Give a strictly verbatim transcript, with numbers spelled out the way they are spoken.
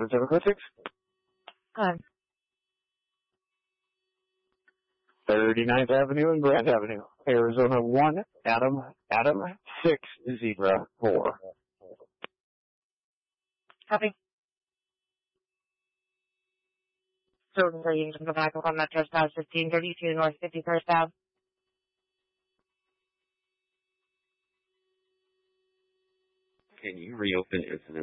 Adam seven four six. Hi. thirty-ninth Avenue and Grand Avenue. Arizona one, Adam, Adam six, Zebra four. Copy. So, you can go back on Metro South fifteen thirty-two North fifty-first Ave. Can you reopen incident